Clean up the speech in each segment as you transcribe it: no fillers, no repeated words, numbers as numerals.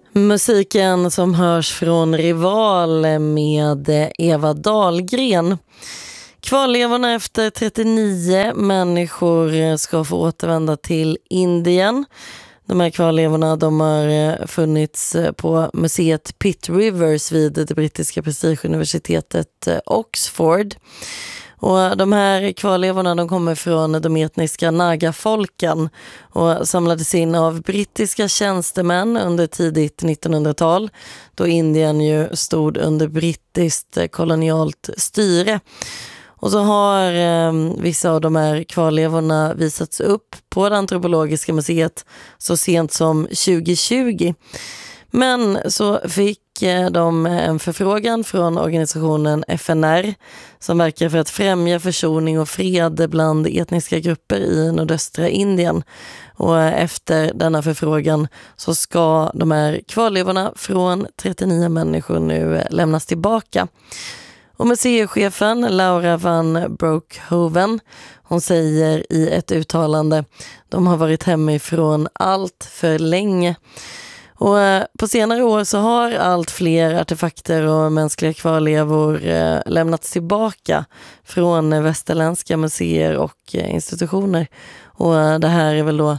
Musiken som hörs från Rival med Eva Dahlgren. Kvarlevorna efter 39 människor ska få återvända till Indien. De här kvarlevorna de har funnits på museet Pitt Rivers vid det brittiska prestigeuniversitetet Oxford. Och de här kvarlevorna de kommer från de etniska Naga-folken och samlades in av brittiska tjänstemän under tidigt 1900-tal då Indien ju stod under brittiskt kolonialt styre. Och så har vissa av de här kvarlevorna visats upp på det antropologiska museet så sent som 2020. Men så fick de en förfrågan från organisationen FNR som verkar för att främja försoning och fred bland etniska grupper i nordöstra Indien. Och efter denna förfrågan så ska de här kvarlevorna från 39 människor nu lämnas tillbaka. Och museichefen Laura van Broekhoven, hon säger i ett uttalande: de har varit hemifrån allt för länge. Och på senare år så har allt fler artefakter och mänskliga kvarlevor lämnats tillbaka från västerländska museer och institutioner. Och det här är väl då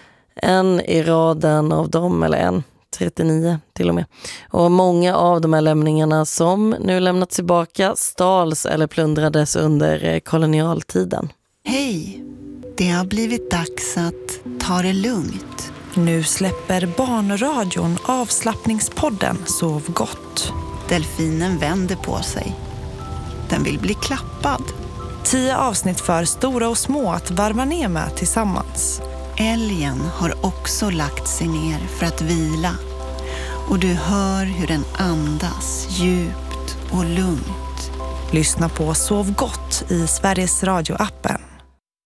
en i raden av dem, eller 39 till och med. Och många av de här lämningarna som nu lämnats tillbaka stals eller plundrades under kolonialtiden. Hej, det har blivit dags att ta det lugnt. Nu släpper barnradion avslappningspodden Sov gott. Delfinen vänder på sig. Den vill bli klappad. 10 avsnitt för stora och små att varva ner med tillsammans. Älgen har också lagt sig ner för att vila. Och du hör hur den andas djupt och lugnt. Lyssna på Sov gott i Sveriges Radio-appen.